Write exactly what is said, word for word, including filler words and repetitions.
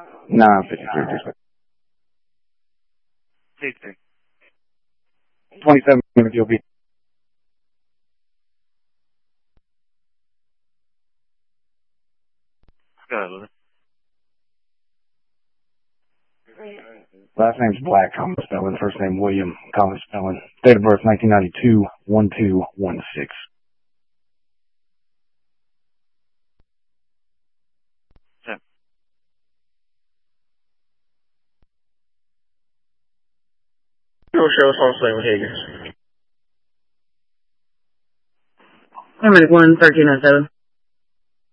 nine fifty-three, dispatch. sixty. twenty-seven minutes, you'll be. Go ahead, Lily. Last name's Black, common spelling. First name William, common spelling. Date of birth nineteen ninety-two, one two one six. Yeah. No show, it's on Slave Higgins. I'm at one thirteen oh seven.